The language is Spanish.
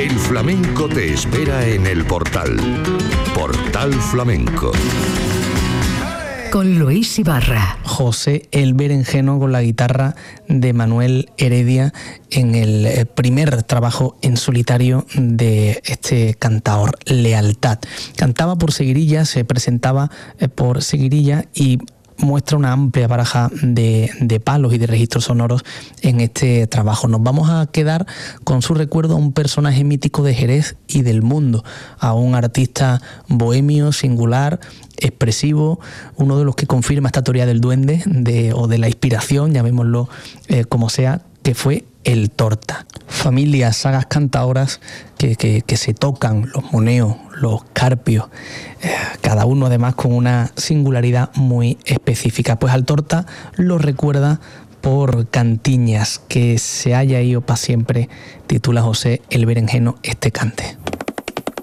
El flamenco te espera en el Portal. Portal Flamenco. Con Luis Ibarra. José el Berenjeno con la guitarra de Manuel Heredia en el primer trabajo en solitario de este cantaor, Lealtad. Cantaba por seguirilla, se presentaba por seguirilla y muestra una amplia baraja de palos y de registros sonoros en este trabajo. Nos vamos a quedar con su recuerdo a un personaje mítico de Jerez y del mundo, a un artista bohemio, singular, expresivo, uno de los que confirma esta teoría del duende o de la inspiración, llamémoslo como sea, que fue el Torta. Familias, sagas cantaoras que se tocan, los moneos, los carpios, cada uno además con una singularidad muy específica. Pues al Torta lo recuerda por Cantiñas, que se haya ido para siempre, titula José el Berenjeno este cante.